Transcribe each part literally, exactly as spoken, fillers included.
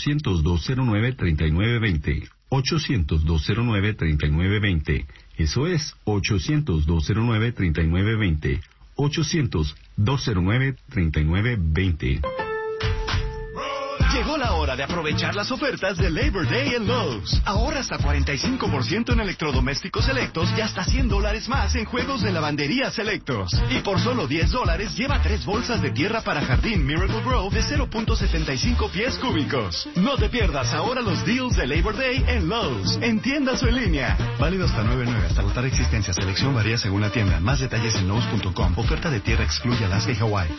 ochocientos, dos cero nueve, treinta y nueve veinte. ochocientos, dos cero nueve, treinta y nueve veinte. Eso es ochocientos, dos cero nueve, treinta y nueve veinte. ochocientos, dos cero nueve, treinta y nueve veinte. Llegó la hora de aprovechar las ofertas de Labor Day en Lowe's. Ahorra hasta cuarenta y cinco por ciento en electrodomésticos selectos y hasta cien dólares más en juegos de lavandería selectos. Y por solo diez dólares lleva tres bolsas de tierra para jardín Miracle Grow de cero punto setenta y cinco pies cúbicos. No te pierdas ahora los deals de Labor Day en Lowe's, en tiendas o en línea. Válido hasta nueve nueve hasta agotar existencia. Selección varía según la tienda. Más detalles en Lowe's punto com. Oferta de tierra excluye Alaska y Hawaii.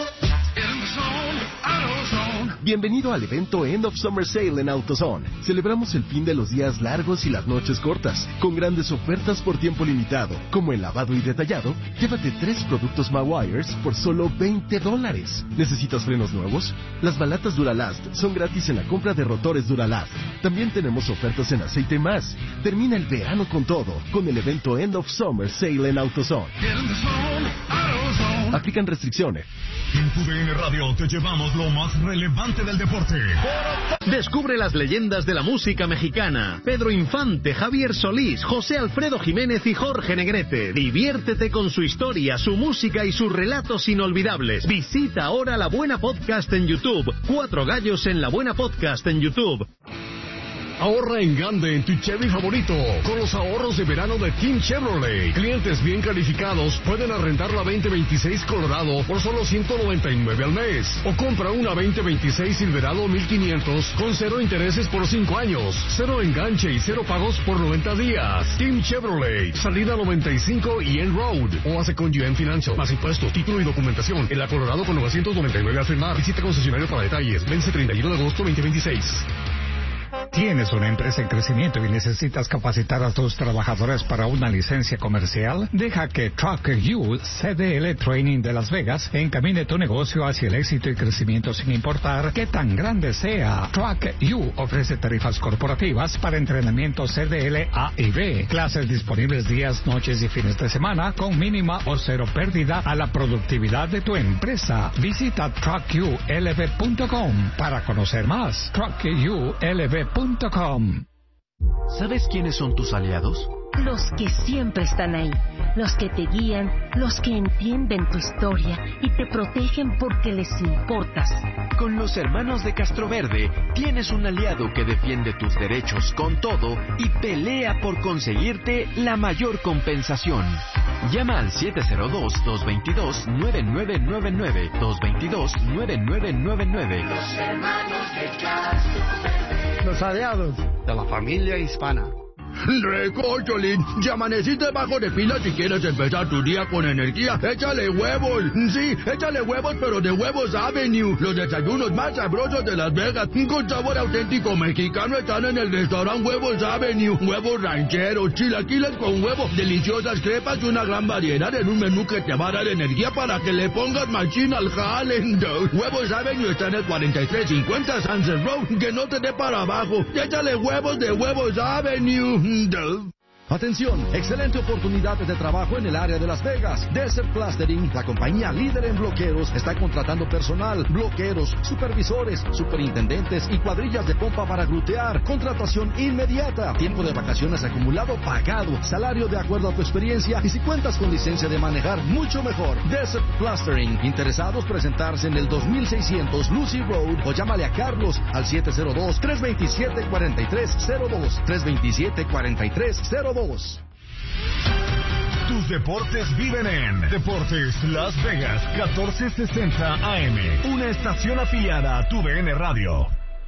Bienvenido al evento End of Summer Sale en AutoZone. Celebramos el fin de los días largos y las noches cortas, con grandes ofertas por tiempo limitado, como en lavado y detallado. Llévate tres productos Mawires por solo veinte dólares. ¿Necesitas frenos nuevos? Las balatas Duralast son gratis en la compra de rotores Duralast. También tenemos ofertas en aceite más. Termina el verano con todo, con el evento End of Summer Sale en AutoZone. Aplican restricciones. En tu D N Radio te llevamos lo más relevante del deporte. Descubre las leyendas de la música mexicana. Pedro Infante, Javier Solís, José Alfredo Jiménez y Jorge Negrete. Diviértete con su historia, su música y sus relatos inolvidables. Visita ahora La Buena Podcast en YouTube. Cuatro gallos en La Buena Podcast en YouTube. Ahorra en grande en tu Chevy favorito con los ahorros de verano de Team Chevrolet. Clientes bien calificados pueden arrendar la veinte veintiséis Colorado por solo ciento noventa y nueve al mes. O compra una veinte veintiséis Silverado mil quinientos con cero intereses por cinco años, cero enganche y cero pagos por noventa días. Team Chevrolet, salida noventa y cinco y End Road. O hace con U M Financial, más impuestos, título y documentación. En la Colorado con novecientos noventa y nueve al firmar. Visita concesionario para detalles. Vence treinta y uno de agosto veinte veintiséis. ¿Tienes una empresa en crecimiento y necesitas capacitar a tus trabajadores para una licencia comercial? Deja que Truck U C D L Training de Las Vegas encamine tu negocio hacia el éxito y crecimiento sin importar qué tan grande sea. Truck U ofrece tarifas corporativas para entrenamiento C D L A y B, clases disponibles días, noches y fines de semana con mínima o cero pérdida a la productividad de tu empresa. Visita truck u l v punto com para conocer más. truck u l v punto com. ¿Sabes quiénes son tus aliados? Los que siempre están ahí, los que te guían, los que entienden tu historia y te protegen porque les importas. Con los hermanos de Castroverde tienes un aliado que defiende tus derechos con todo y pelea por conseguirte la mayor compensación. Llama al siete cero dos, dos dos dos, nueve nueve nueve nueve, dos dos dos, nueve nueve nueve nueve. Los hermanos de Castroverde. Los aliados de la familia hispana. Recocholín, ya amaneciste bajo de pila si quieres empezar tu día con energía. Échale huevos, sí, échale huevos, pero de Huevos Avenue. Los desayunos más sabrosos de Las Vegas, con sabor auténtico mexicano, están en el restaurante Huevos Avenue. Huevos rancheros, chilaquiles con huevo, deliciosas crepas y una gran variedad en un menú que te va a dar energía para que le pongas machín al jale. Huevos Avenue está en el cuarenta y tres cincuenta Sunset Road, que no te dé para abajo. Échale huevos de Huevos Avenue. Atención, excelente oportunidad de trabajo en el área de Las Vegas. Desert Plastering, la compañía líder en bloqueros, está contratando personal, bloqueros, supervisores, superintendentes y cuadrillas de pompa para glutear. Contratación inmediata, tiempo de vacaciones acumulado pagado, salario de acuerdo a tu experiencia y si cuentas con licencia de manejar, mucho mejor. Desert Plastering, interesados presentarse en el dos mil seiscientos Lucy Road o llámale a Carlos al siete cero dos, tres dos siete, cuatro tres cero dos, tres dos siete, cuatro tres cero dos. Tus deportes viven en Deportes Las Vegas catorce sesenta A M, una estación afiliada a tu D N Radio.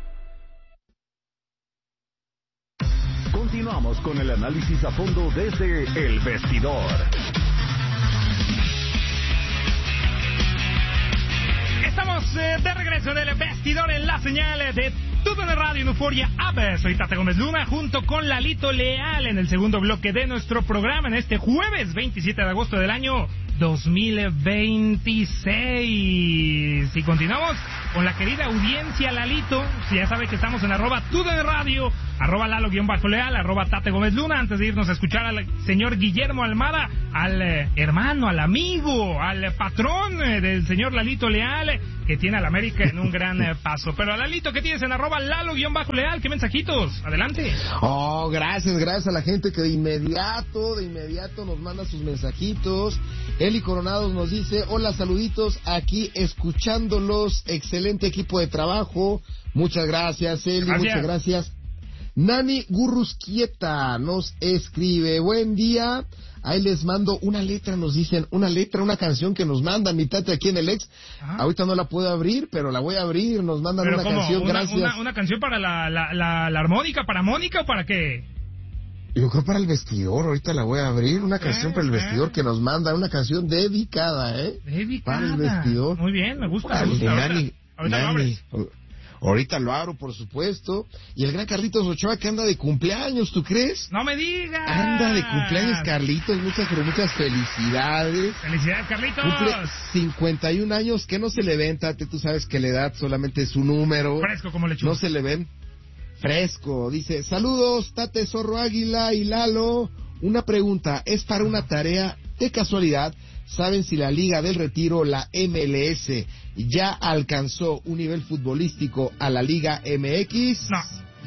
Continuamos con el análisis a fondo desde El Vestidor. Estamos eh, de regreso del Vestidor en la señal de Tu D N Radio en Euforia App. Soy Tate Gómez Luna junto con Lalito Leal en el segundo bloque de nuestro programa en este jueves veintisiete de agosto del año dos mil veintiséis. Y continuamos con la querida audiencia, Lalito. Si ya sabe que estamos en arroba Tu D N Radio, arroba Lalo-Leal, arroba Tate Gómez Luna. Antes de irnos a escuchar al señor Guillermo Almada, al eh, hermano, al amigo, al patrón eh, del señor Lalito Leal, que tiene al América en un gran eh, paso. Pero Lalito, ¿qué tienes en arroba Lalo-Leal? ¿Qué mensajitos? Adelante. Oh, gracias, gracias a la gente que de inmediato, de inmediato nos manda sus mensajitos. Eli Coronados nos dice, hola, saluditos, aquí escuchándolos, excelente equipo de trabajo. Muchas gracias, Eli, gracias. Muchas gracias. Nani Gurrusquieta nos escribe, buen día, ahí les mando una letra, nos dicen, una letra, una canción que nos mandan, mi tate aquí en el ex, ajá. Ahorita no la puedo abrir, pero la voy a abrir, nos mandan una ¿cómo? canción, ¿Una, gracias. Una, ¿Una canción para la, la, la, la armónica, para Mónica o para qué? Yo creo para el vestidor, ahorita la voy a abrir, una canción eh, para el vestidor eh. que nos manda, una canción dedicada, ¿eh? Dedicada. Para el vestidor. Muy bien, me gusta. Vale, me gusta. Nani, ahorita ahorita Nani. lo abres. Ahorita lo abro, por supuesto. Y el gran Carlitos Ochoa que anda de cumpleaños, ¿tú crees? ¡No me digas! Anda de cumpleaños, Carlitos. Muchas, pero muchas felicidades. ¡Felicidades, Carlitos! Cumple cincuenta y un años, que no se le ven, Tate. Tú sabes que la edad solamente es un número. Fresco como lechuga. No se le ven. Fresco. Dice, saludos, Tate, Zorro Águila y Lalo. Una pregunta, ¿es para una tarea de casualidad? ¿Saben si la Liga del Retiro, la M L S, ya alcanzó un nivel futbolístico a la Liga M X? No.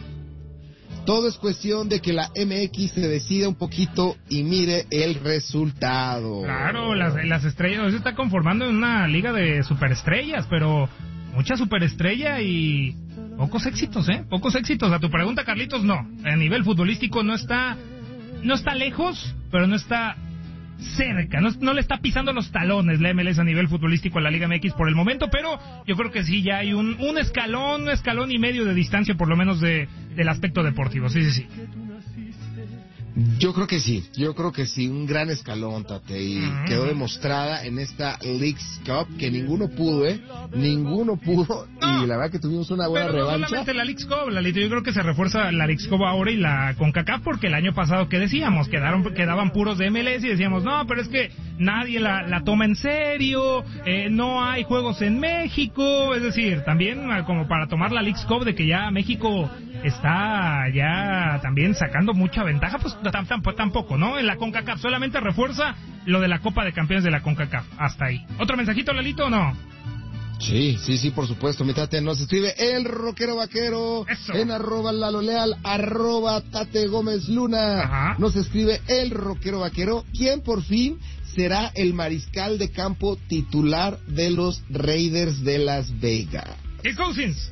Todo es cuestión de que la M X se decida un poquito y mire el resultado. Claro, las, las estrellas, se está conformando en una liga de superestrellas, pero mucha superestrella y pocos éxitos, ¿eh? Pocos éxitos. A tu pregunta, Carlitos, no. A nivel futbolístico no está, no está lejos, pero no está cerca, no, no le está pisando los talones la M L S a nivel futbolístico a la Liga M X por el momento, pero yo creo que sí, ya hay un, un escalón, un escalón y medio de distancia por lo menos de, del aspecto deportivo, sí, sí, sí. Yo creo que sí, yo creo que sí, un gran escalón, Tate, y uh-huh. quedó demostrada en esta Leagues Cup que ninguno pudo, ¿eh? Ninguno pudo, no. Y la verdad que tuvimos una buena Pero no revancha. solamente la Leagues Cup, Lalito, yo creo que se refuerza la Leagues Cup ahora y la CONCACAF, porque el año pasado, ¿qué decíamos? Quedaron, quedaban puros de M L S y decíamos, no, pero es que nadie la, la toma en serio, eh, no hay juegos en México, es decir, también como para tomar la Leagues Cup de que ya México está ya también sacando mucha ventaja, pues tampoco, ¿no? En la CONCACAF solamente refuerza lo de la Copa de Campeones de la CONCACAF, hasta ahí. ¿Otro mensajito, Lalito, o no? Sí, sí, sí, por supuesto, mi Tate nos escribe el rockero vaquero. Eso. En arroba Lalo Leal, arroba Tate Gómez Luna. Ajá. Nos escribe el rockero vaquero, quien por fin será el mariscal de campo titular de los Raiders de Las Vegas. ¿Qué Cousins?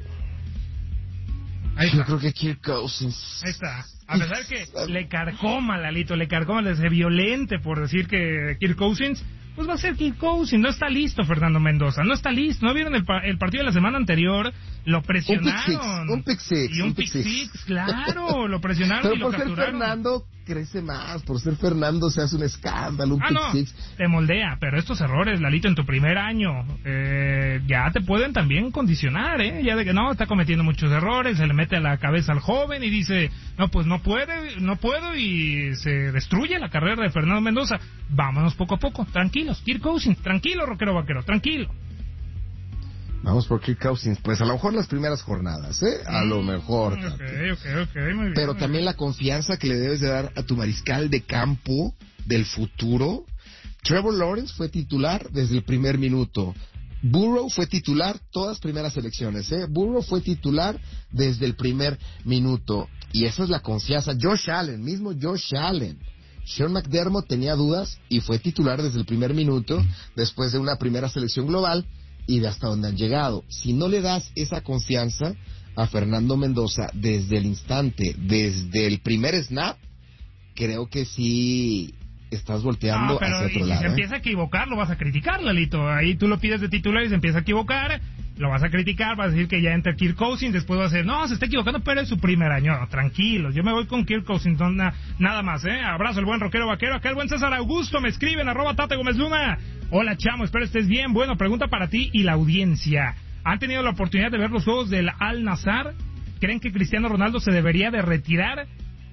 Ahí Yo creo que Kirk Cousins. Ahí está. A pesar que le carcoma, Lalito, le carcoma, le hace violente por decir que Kirk Cousins, pues va a ser Kirk Cousins. No está listo Fernando Mendoza, no está listo. ¿No vieron el, el partido de la semana anterior? Lo presionaron. Un pick six. Y un, un pick six, six, claro, lo presionaron. Pero y lo por capturaron. Ser Fernando crece más, por ser Fernando se hace un escándalo, un ah, pick no, six. Te moldea, pero estos errores, Lalito, en tu primer año, eh, ya te pueden también condicionar, ¿eh? Ya de que no, está cometiendo muchos errores, se le mete a la cabeza al joven y dice, no, pues no puede, no puedo, y se destruye la carrera de Fernando Mendoza. Vámonos poco a poco, tranquilos, Kirk Cousins, tranquilo, rockero vaquero, tranquilo. Vamos por Kirk Cousins, pues a lo mejor las primeras jornadas, ¿eh? A lo mejor. Ok, ok, ok, muy bien. Pero también la confianza que le debes de dar a tu mariscal de campo del futuro. Trevor Lawrence fue titular desde el primer minuto. Burrow fue titular todas primeras elecciones, ¿eh? Burrow fue titular desde el primer minuto. Y esa es la confianza. Josh Allen, mismo Josh Allen. Sean McDermott tenía dudas y fue titular desde el primer minuto, después de una primera selección global y de hasta donde han llegado. Si no le das esa confianza a Fernando Mendoza desde el instante, desde el primer snap, creo que sí estás volteando no, pero hacia otro y si lado. se ¿eh? empieza a equivocar, lo vas a criticar, Lalito. Ahí tú lo pides de titular y se empieza a equivocar, lo vas a criticar, vas a decir que ya entra Kirk Cousins, después vas a decir, no, se está equivocando, pero es su primer año. No, tranquilos, yo me voy con Kirk Cousins, no, na, nada más, ¿eh? Abrazo el buen rockero vaquero. Acá el buen César Augusto me escribe en arroba Tate Gómez Luna. Hola, chamo, espero estés bien. Bueno, pregunta para ti y la audiencia. ¿Han tenido la oportunidad de ver los juegos del Al Nassr? ¿Creen que Cristiano Ronaldo se debería de retirar?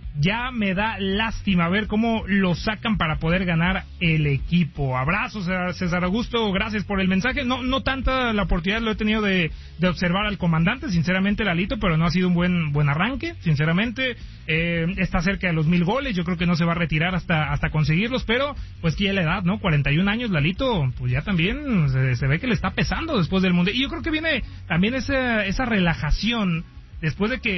ya me da lástima ver cómo lo sacan para poder ganar el equipo. Abrazos a César Augusto, gracias por el mensaje. No no tanta la oportunidad lo he tenido de, de observar al comandante, sinceramente, Lalito, pero no ha sido un buen buen arranque, sinceramente. Eh, está cerca de los mil goles, yo creo que no se va a retirar hasta hasta conseguirlos, pero pues que ya la edad, ¿no? cuarenta y un años, Lalito, pues ya también se, se ve que le está pesando después del Mundial. Y yo creo que viene también esa, esa relajación después de que